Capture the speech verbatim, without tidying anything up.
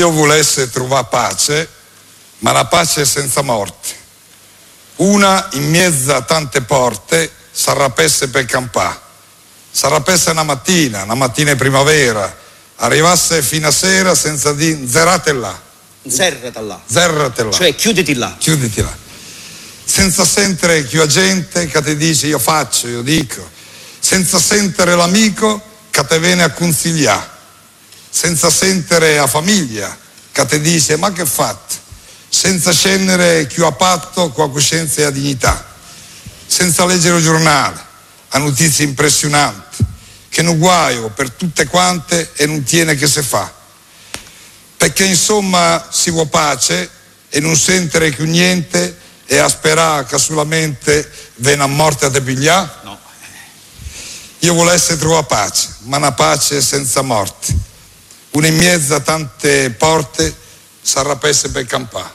Io volesse trovare pace, ma la pace è senza morte. Una in mezzo a tante porte s'arrapesse per campà. S'arrapesse una mattina, una mattina in primavera, arrivasse fino a sera senza dire zerate là. Zerrate là. Zerrate là. Cioè chiuditi là. Chiuditi là. Senza sentire più gente che ti dice io faccio, io dico. Senza sentire l'amico che ti viene a consigliare. Senza sentire la famiglia che ti dice ma che fate? Senza scendere più a patto con la coscienza e la dignità. Senza leggere il giornale, a notizie impressionanti, che non guaio per tutte quante e non tiene che se fa. Perché insomma si vuole pace e non sentire più niente e a sperare che solamente viene a morte a te pigliare? No. Io volessi trovare pace, ma una pace senza morte. Una in mezzo a tante porte s'arrapesse per campà.